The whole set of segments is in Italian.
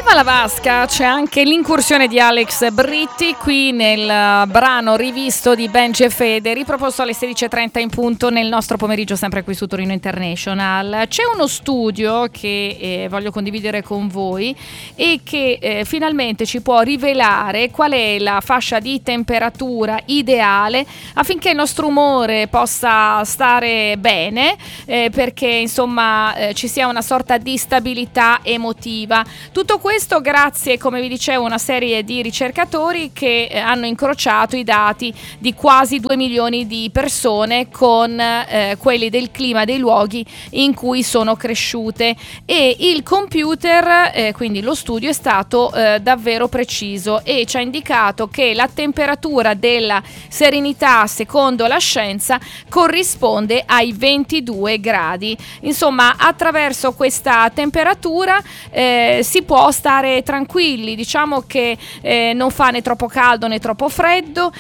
alla vasca c'è anche l'incursione di Alex Britti qui nel brano rivisto di Benji e Fede, riproposto alle 16:30 in punto nel nostro pomeriggio sempre qui su Torino International. C'è uno studio che voglio condividere con voi e che finalmente ci può rivelare qual è la fascia di temperatura ideale affinché il nostro umore possa stare bene, perché insomma ci sia una sorta di stabilità emotiva. Tutto questo grazie, come vi dicevo, a una serie di ricercatori che hanno incrociato i dati di quasi 2 milioni di persone con quelli del clima dei luoghi in cui sono cresciute, e il computer, quindi lo studio, è stato davvero preciso e ci ha indicato che la temperatura della serenità, secondo la scienza, corrisponde ai 22 gradi. Insomma, attraverso questa temperatura si può stare tranquilli, diciamo che non fa né troppo caldo né troppo freddo,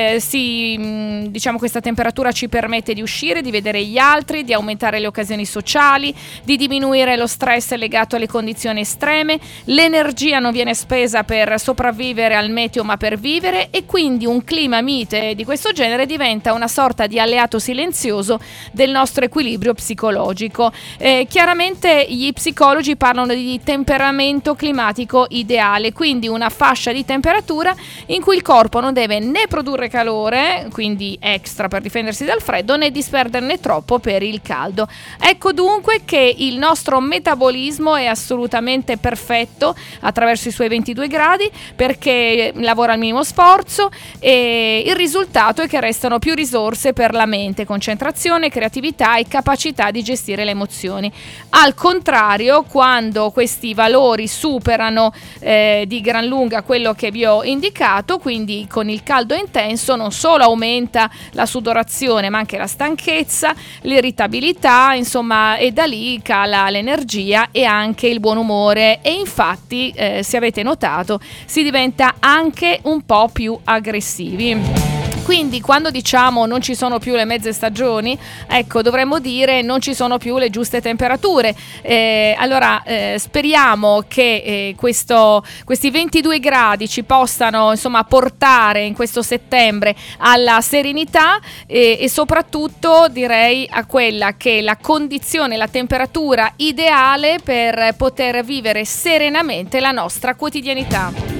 diciamo questa temperatura ci permette di uscire, di vedere gli altri, di aumentare le occasioni sociali, di diminuire lo stress legato alle condizioni estreme. L'energia non viene spesa per sopravvivere al meteo ma per vivere, e quindi un clima mite di questo genere diventa una sorta di alleato silenzioso del nostro equilibrio psicologico. Chiaramente gli psicologi parlano di temperamento climatico ideale, quindi una fascia di temperatura in cui il corpo non deve né produrre calore, quindi extra per difendersi dal freddo, né disperderne troppo per il caldo. Ecco dunque che il nostro metabolismo è assolutamente perfetto attraverso i suoi 22 gradi, perché lavora al minimo sforzo, e il risultato è che restano più risorse per la mente, concentrazione, creatività e capacità di gestire le emozioni. Al contrario, quando questi valori superano di gran lunga quello che vi ho indicato, quindi con il caldo intenso, non solo aumenta la sudorazione ma anche la stanchezza, l'irritabilità, insomma, e da lì cala l'energia e anche il buon umore, e infatti se avete notato si diventa anche un po' più aggressivi. Quindi quando diciamo non ci sono più le mezze stagioni, ecco, dovremmo dire non ci sono più le giuste temperature. Allora speriamo che questi 22 gradi ci possano, insomma, portare in questo settembre alla serenità, e soprattutto direi a quella che è la condizione, la temperatura ideale per poter vivere serenamente la nostra quotidianità.